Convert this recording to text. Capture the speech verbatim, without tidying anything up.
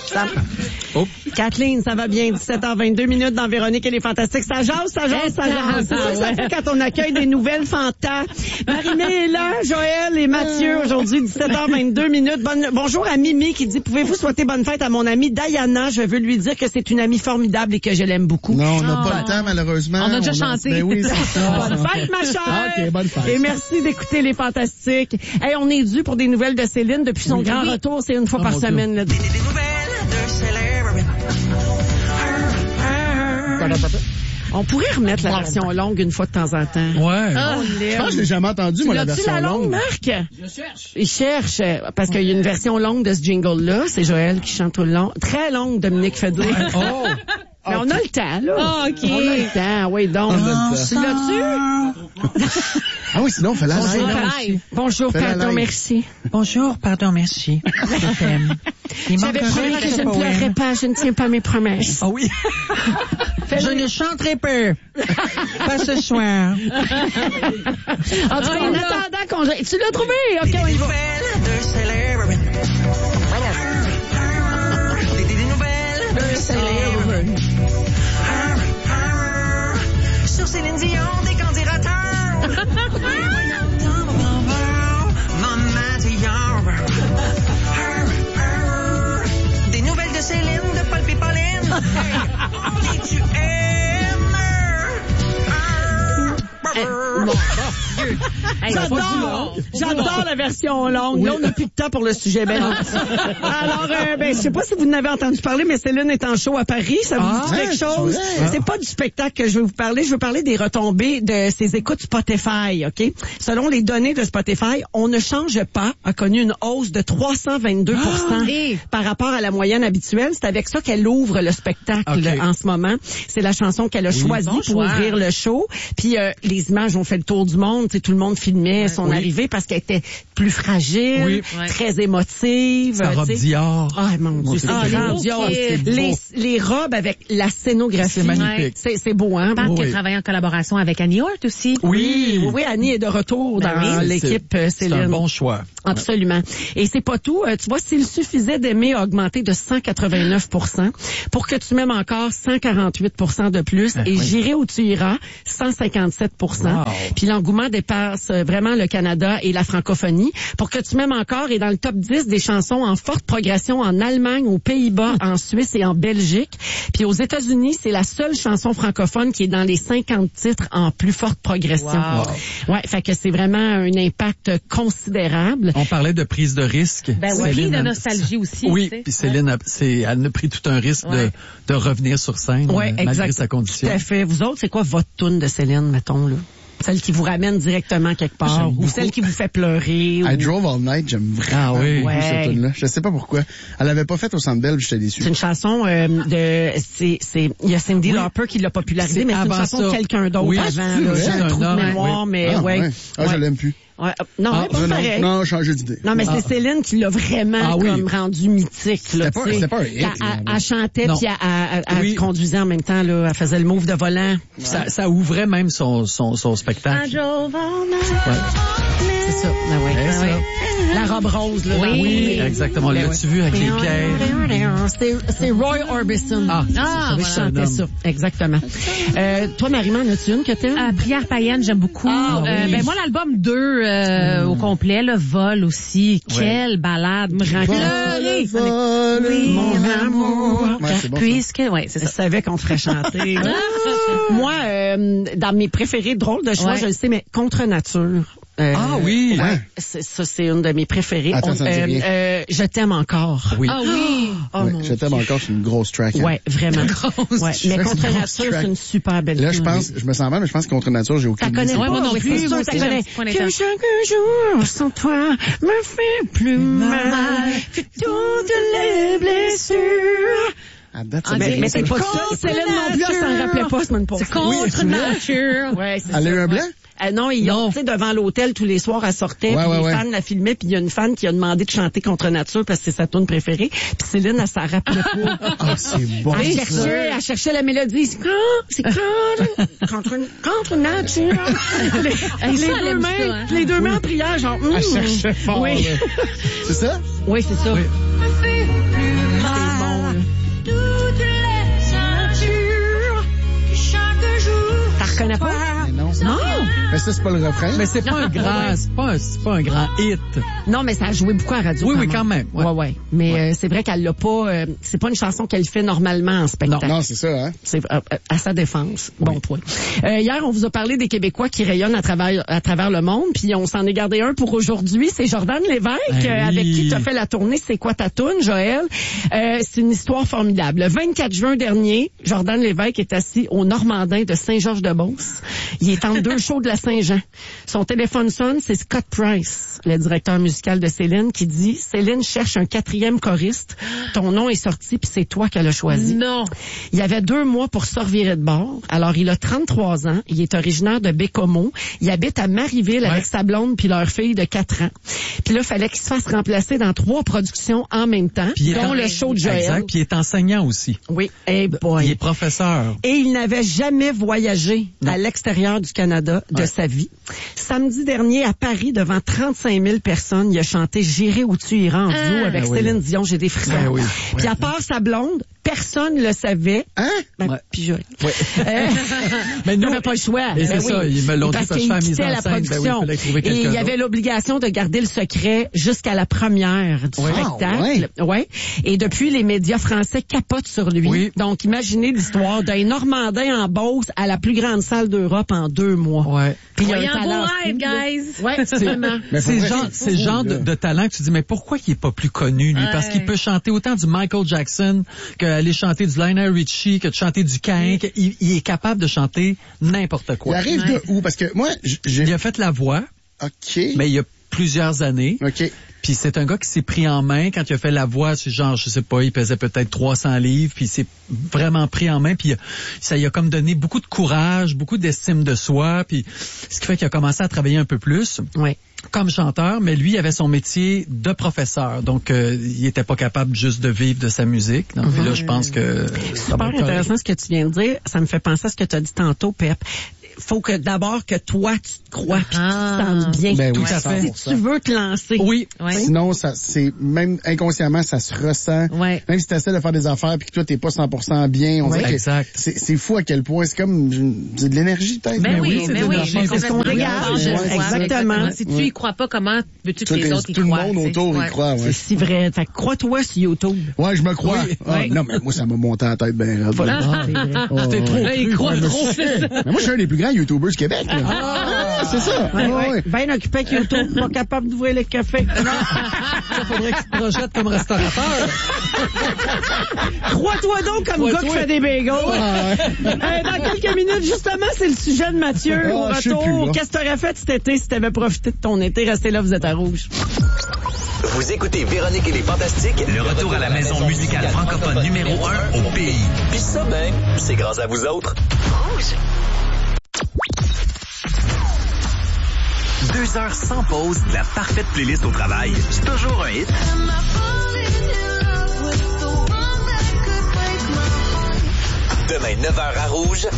Ça... Oh. Kathleen, ça va bien, dix-sept heures vingt-deux minutes dans Véronique et les Fantastiques. Ça jase, ça jase, ça jase. C'est ça que ça fait quand on accueille des nouvelles fantas. Marie-Mé est là, Joël et Mathieu aujourd'hui, dix-sept heures vingt-deux minutes. Bonne... Bonjour à Mimi qui dit, pouvez-vous souhaiter bonne fête à mon amie Diana? Je veux lui dire que c'est une amie formidable et que je l'aime beaucoup. Non, on n'a oh. pas le temps, malheureusement. On a déjà on chanté. A... Ben oui, c'est ça. Bonne fête, ma chère. OK, bonne fête. Et merci d'écouter les Fantastiques. Hey, on est dû pour des nouvelles de Céline depuis son oui, grand oui. retour. C'est une fois oh, par semaine. Là. Des, des nouvelles de Céline. On pourrait remettre la version longue une fois de temps en temps. Ouais. Ah, je pense que je l'ai jamais entendu, moi, la version la longue. longue, Marc? Je cherche. Il cherche, parce qu'il y a une version longue de ce jingle-là. C'est Joël qui chante tout le long. Très longue, Dominique Fedé. Oh! Mais on a le temps, là. Oh, OK. On a le temps, oui, donc. Tu l'as-tu? Ah oui, sinon, on fait la Bonjour, live. Bonjour, pardon, merci. Bonjour, pardon, merci. Je t'aime. J'avais promis que je ne pleurerais pas, je ne tiens pas mes promesses. Ah oui. Je ne chanterai pas. Pas ce soir. En tout cas, en attendant qu'on... Tu l'as trouvé? OK, on y va. Sur Céline Dion, des candidateurs. Des nouvelles de Céline, de Paul et Pauline. Qui tu aimes? Bon, J'adore, j'adore la version longue. Oui. Là, on n'a plus de temps pour le sujet. Ben, alors, euh, ben, je sais pas si vous en avez entendu parler, mais Céline est en show à Paris. Ça vous ah, dit quelque chose? C'est, c'est pas du spectacle que je vais vous parler. Je veux parler des retombées de ses écoutes Spotify, OK? Selon les données de Spotify, On ne change pas a connu une hausse de trois cent vingt-deux pour cent ah, par rapport à la moyenne habituelle. C'est avec ça qu'elle ouvre le spectacle okay. en ce moment. C'est la chanson qu'elle a oui, choisie bon pour choix. ouvrir le show. Puis, euh, les images ont fait le tour du monde. T'sais, tout le monde filmait ouais, son oui. arrivée parce qu'elle était plus fragile, oui. très émotive. Sa robe Dior. Ah, mon Dieu, c'est ah, grandiose. Les, les robes avec la scénographie. C'est magnifique. C'est, c'est beau, hein? Je pense oui. qu'elle travaille en collaboration avec Annie Hort aussi. Oui, oui, oui, Annie est de retour ben dans oui, l'équipe c'est, Céline. C'est un bon choix. Absolument. Et c'est pas tout. Tu vois, s'il suffisait d'aimer augmenter de cent quatre-vingt-neuf pour cent pour que tu m'aimes encore cent quarante-huit pour cent de plus ben, et oui. j'irai où tu iras, cent cinquante-sept pour cent. Wow. Puis l'engouement dépasse vraiment le Canada et la francophonie. Pour que tu m'aimes encore est dans le top dix des chansons en forte progression en Allemagne, aux Pays-Bas, en Suisse et en Belgique. Puis aux États-Unis, c'est la seule chanson francophone qui est dans les cinquante titres en plus forte progression. Wow. Ouais, fait que c'est vraiment un impact considérable. On parlait de prise de risque. Ben oui, Céline de a... nostalgie aussi. Oui, puis Céline, a, c'est, elle a pris tout un risque ouais. de, de revenir sur scène ouais, euh, malgré sa condition. Tout à fait. Vous autres, c'est quoi votre toune de Céline, mettons, là? Celle qui vous ramène directement quelque part, ou celle qui vous fait pleurer. Ou... I Drove All Night, j'aime vraiment ah, oui. ouais. cette tune-là. Je sais pas pourquoi. Elle l'avait pas faite au Centre Bell, j'étais déçu. C'est une chanson euh, de, c'est, c'est, il y a Cyndi oui. Lauper qui l'a popularisée, mais c'est une chanson ça. de quelqu'un d'autre oui, avant. Là, j'ai un trou de mémoire, oui. mais ah, ouais. ouais. Ah, ouais. je l'aime plus. Ouais. Non, ah, mais pas pareil. Non, non, changé d'idée. Non, mais ah. c'est Céline qui l'a vraiment ah, oui. comme rendu mythique. Là, c'était, pas, c'était pas un hit. Elle, elle chantait puis elle, elle, oui. elle conduisait en même temps. Là, elle faisait le move de volant. Ouais. Ça, ça ouvrait même son, son, son spectacle. Ouais. C'est ça. Ben ouais. Ben ouais. La robe rose. Là, oui, oui, exactement. Ben L'as-tu ouais. vu avec les pierres? C'est, c'est Roy Orbison. Ah, ah je chantais ça. Exactement. Euh, toi, Marie-Man, as-tu une que t'aimes? Euh, Prière païenne, j'aime beaucoup. Ah, euh, oui. Ben moi, l'album deux euh, mm. au complet, le Vol aussi. Ouais. Quelle balade. Me rend pleurer. Vol, oui, mon amour. Ouais, c'est bon, puisque, ouais, c'est ça. Je savais qu'on te ferait chanter. Moi, euh, dans mes préférés, drôle de choix, ouais. je le sais, mais Contre nature. Euh, ah oui, ouais, c'est, ça c'est une de mes préférées. Attends, On, euh, euh, je t'aime encore. Oui. Ah oui. Oh, ouais, je t'aime encore, c'est une grosse track. Hein. Ouais, vraiment. grosse ouais, mais Contre nature, track. c'est une super belle. Là, je pense, je me sens mal, mais je pense que Contre nature, j'ai aucune. T'as connais ouais, moi non plus. C'est sûr, t'as connais. Que chaque jour sans toi me fait plus mal que toutes les blessures. Ah, ah, mais, mais c'est pas ça. Céline non plus, elle s'en rappelait pas semaine passée. C'est Contre oui, nature. Ouais, c'est elle ça. a eu un blanc? Euh, non, ils ont, tu sais, devant l'hôtel, tous les soirs, elle sortait, ouais, puis ouais, les ouais. fans la filmaient, puis il y a une fan qui a demandé de chanter Contre nature parce que c'est sa tune préférée, puis Céline, elle s'en rappelait pas. Ah, c'est bon. Elle cherchait, elle cherchait la mélodie. C'est quand? C'est quand? Contre, contre nature. les, les, deux mains, ça, hein? les deux mains en prière, genre, hum. Elle cherchait fort. Oui. C'est ça? Oui, c'est ça. Oui. C'est bon. ça, c'est pas le refrain. Mais c'est pas un grand, c'est pas un, c'est pas un grand hit. Non, mais ça a joué beaucoup à radio. Oui, oui, quand même. Ouais, ouais. ouais. Mais ouais. Euh, c'est vrai qu'elle l'a pas, euh, c'est pas une chanson qu'elle fait normalement en spectacle. Non, non c'est ça, hein. C'est euh, à sa défense. Oui. Bon point. Euh, hier, on vous a parlé des Québécois qui rayonnent à travers, à travers le monde, puis on s'en est gardé un pour aujourd'hui. C'est Jordan Lévesque, hey. euh, avec qui tu as fait la tournée C'est quoi ta toune, Joël? Euh, c'est une histoire formidable. Le vingt-quatre juin dernier, Jordan Lévesque est assis au Normandin de Saint-Georges-de-Beauce. Il est entre deux shows de la Saint-Jean. Son téléphone sonne, c'est Scott Price, le directeur musical de Céline, qui dit « Céline cherche un quatrième choriste. Ton nom est sorti, puis c'est toi qu'elle a choisi. » Non. Il y avait deux mois pour se revirer de bord. Alors, il a trente-trois ans. Il est originaire de Bécomo. Il habite à Marieville ouais. avec sa blonde puis leur fille de quatre ans. Puis là, il fallait qu'il se fasse remplacer dans trois productions en même temps, puis dont le show de Joël. Exact, puis il est enseignant aussi. Oui. Hey boy. Il est professeur. Et il n'avait jamais voyagé non. à l'extérieur du Canada de ouais. sa vie. Samedi dernier, à Paris, devant trente-cinq mille personnes, il a chanté « J'irai où tu iras » en duo ah. avec ben Céline oui. Dion. J'ai des frissons. Ben oui. Puis à part sa blonde, personne ne le savait. Hein? Ben, ouais. Puis je... Ouais. Euh, mais nous, on n'avait pas le choix. Et ben c'est oui. ça, ils me l'ont dit parce parce que je fais la mise en la scène. production. Ben oui, il et il y avait l'obligation de garder le secret jusqu'à la première du wow, spectacle. Ouais. ouais. Et depuis, les médias français capotent sur lui. Oui. Donc, imaginez l'histoire d'un Normandin en Beauce à la plus grande salle d'Europe en deux mois. Ouais. Puis il y a un talent. Live, guys. Ouais, c'est vraiment. C'est le genre, c'est genre de, de talent que tu dis, mais pourquoi il est pas plus connu, lui? Ouais. Parce qu'il peut chanter autant du Michael Jackson qu'aller chanter du Lionel Richie, que de chanter du King. Il, il est capable de chanter n'importe quoi. Il arrive ouais. de où? Parce que moi, j'ai... Il a fait la voix. OK. Mais il y a plusieurs années. OK. Puis c'est un gars qui s'est pris en main quand il a fait la voix, c'est genre, je sais pas, il pesait peut-être trois cents livres, puis il s'est vraiment pris en main, puis ça lui a comme donné beaucoup de courage, beaucoup d'estime de soi, puis ce qui fait qu'il a commencé à travailler un peu plus. Oui. Comme chanteur, mais lui, il avait son métier de professeur. Donc, euh, il était pas capable juste de vivre de sa musique. Donc, mm-hmm. là, je pense que... Super intéressant ce que tu viens de dire. Ça me fait penser à ce que tu as dit tantôt, Pep. Faut que d'abord que toi, tu te crois puis ah. tu te sens bien. Ben tout oui, à fait. Si tu veux te lancer. Oui. Ouais. Sinon, ça, c'est, même inconsciemment, ça se ressent. Ouais. Même si tu essaies de faire des affaires puis que toi, t'es pas cent pour cent bien, on ouais. dirait exact. que c'est, c'est fou à quel point c'est comme, c'est de l'énergie, peut-être. Ben oui, c'est mais oui. C'est ce qu'on regarde. Exactement. Si tu y crois pas, comment veux-tu que les autres y croient? Tout le monde autour y croit, ouais. C'est si vrai. Fait que crois-toi sur YouTube. Ouais, je me crois. Oui. Ah, oui. Non, mais moi, ça m'a monté en tête ben raide. Ah, oh, T'es trop. Il croit trop. Mais moi, je suis un des plus grands YouTubers du Québec. Là. Ah, c'est ça. Ouais, ouais. Ouais. Ben occupé avec YouTube, pas capable d'ouvrir le café. Ça faudrait que tu te projettes comme restaurateur. Crois-toi donc comme gars qui fait des bagels. Ah, ouais. euh, dans quelques minutes, justement, c'est le sujet de Mathieu. Ah, Au retour, qu'est-ce que t'aurais fait cet été si t'avais profité de ton été? Restez là, vous êtes à Rouge. Vous écoutez Véronique et les Fantastiques, le retour à la maison musicale francophone numéro un au pays. Puis ça, ben, c'est grâce à vous autres. Rouge. Deux heures sans pause, la parfaite playlist au travail. C'est toujours un hit. Demain, neuf heures à Rouge.